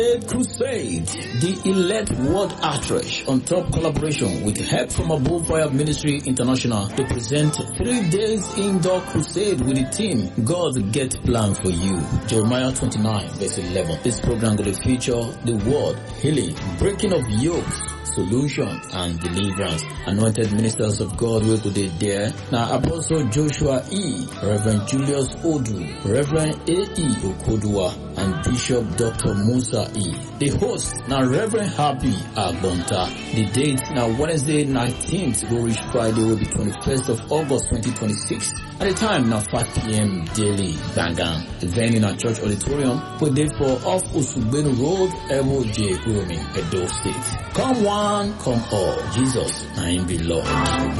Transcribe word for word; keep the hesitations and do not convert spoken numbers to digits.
Crusade, the Elect World Outreach on top collaboration with Help from Above Fire Ministry International to present three days indoor crusade with the team God Get Plan for You. Jeremiah twenty-nine verse eleven. This program will feature the word, healing, breaking of yokes, solutions and deliverance. Anointed ministers of God will be there. Now Apostle Joshua E, Reverend Julius Odu, Reverend A E Okodua, and Bishop Doctor Musa E. The host now Reverend Happy Agbonta. The date now Wednesday nineteenth, will reach Friday will be twenty-first of August twenty twenty-six. At the time now five p.m. daily. Bangang. The venue in our church auditorium will date for off Usugbenu Road, Ewo J. Kuromi, Edo State. Come one, come all. Jesus, I am the Lord.